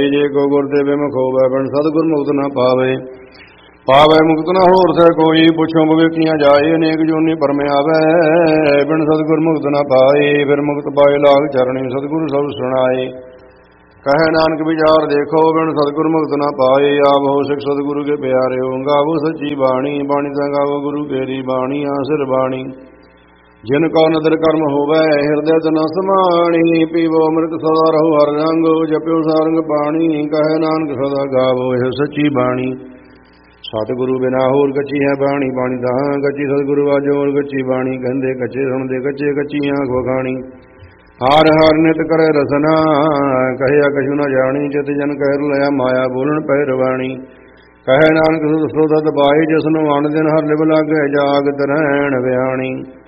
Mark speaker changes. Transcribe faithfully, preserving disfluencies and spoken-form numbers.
Speaker 1: ਜੇ ਕੋ ਗੁਰ ਦੇ ਬਿਮੁਖ ਹੋਵੇ ਬਿਨ ਸਤਿਗੁਰ ਮੁਕਤ ਨਾ ਪਾਵੇ। ਪਾਵੇ ਮੁਕਤ ਨਾ ਹੋਰ ਸੇ ਕੋਈ, ਪੁੱਛੋ ਬਵੇਕੀਆਂ ਜਾਏ ਅਨੇਕ ਜੋਨੀ ਪਰਮੇ ਆਵੇ। ਬਿਨ ਸਤਿਗੁਰ ਮੁਕਤ ਨਾ ਪਾਏ, ਫਿਰ ਮੁਕਤ ਪਾਏ ਲਾਗ ਚਰਣੀ ਸਤਿਗੁਰ ਸਭ ਸੁਣਾਏ। ਕਹੈ ਨਾਨਕ ਵਿਚਾਰ ਦੇਖੋ ਬਿਨ ਸਤਿਗੁਰ ਮੁਕਤ ਨਾ ਪਾਏ। ਆਵੋ ਸਿੱਖ ਸਤਿਗੁਰੂ ਕੇ ਪਿਆਰਿਓ, ਗਾਵੋ ਸੱਚੀ ਬਾਣੀ। ਬਾਣੀ ਤਾਂ ਗਾਵੋ ਗੁਰੂ ਕੇਰੀ ਬਾਣੀ ਆਸਿਰ ਬਾਣੀ। ਜਿਨ ਕੋ ਨਦਰ ਕਰਮ ਹੋਵੇ ਹਿਰਦੈ ਤ ਨ ਸਮਾਣੀ। ਪੀਵੋ ਅੰਮ੍ਰਿਤ ਸਦਾ ਰਹੋ ਹਰ ਰੰਗ, ਜਪਿਓ ਸਾਰੰਗ ਬਾਣੀ। ਕਹੈ ਨਾਨਕ ਸਦਾ ਗਾਵੋ ਇਹ ਸੱਚੀ ਬਾਣੀ। ਸਤਿਗੁਰੂ ਬਿਨਾ ਹੋਰ ਕੱਚੀ ਹੈ ਬਾਣੀ, ਬਾਣੀ ਤਾਂ ਕੱਚੀ ਸਤਿਗੁਰੂ ਵਾਜੋ ਹੋਰ ਕੱਚੀ ਬਾਣੀ। ਕਹਿੰਦੇ ਕੱਚੇ ਸੁਣਦੇ ਕੱਚੇ, ਕੱਚੀ ਆਂਖ ਵਖਾਣੀ। ਹਾਰ ਹਾਰ ਨਿਤ ਕਰੇ ਰਸਨਾ, ਕਹਿਆ ਕਛੂ ਨ ਜਾਣੀ। ਜਿਤ ਜਨ ਕਹਿ ਲਿਆ ਮਾਇਆ ਬੋਲਣ ਪੈ ਰਵਾਣੀ। ਕਹੈ ਨਾਨਕ ਸੋ ਸਤ ਬਾਈ, ਜਿਸਨੂੰ ਅਣ ਦਿਨ ਹਰ ਲਿਵ ਲਾਗੇ ਜਾਗਤ ਰਹਿਣ ਵਿਆਣੀ।